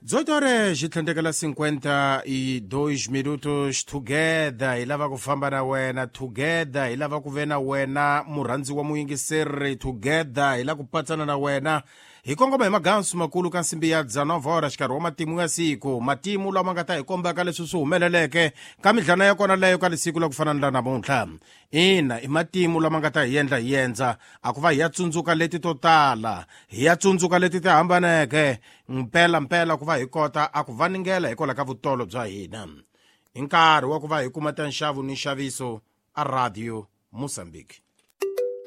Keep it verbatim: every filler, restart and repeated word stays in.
dezoito horas e tendekela cinquenta e dois minutos together hi lava ku famba na wena together hi lava ku ve na wena murhandzi wa muyingiseri together hi lava ku patsana na wena hi kongoma hi magansu makulu ka nsimbi ya dzanova hora xikarhi wa matimu ya siku matimu lama nga ta hi kombaka leswi swi humeleleke ka midlana ya kona leyo ka lisiku la ku fana na namuntlha ina i matimu lama nga ta hi endla hi endza a ku va hi ya tsundzuka leti to tala hi ya tsundzuka leti ti hambaneke mpela mpela ku va hi kota a ku vaningela hi kola ka vutolo bya hina i nkarhi wa ku va hi kuma ta nxavo ni nxaviso a radio Mozambique.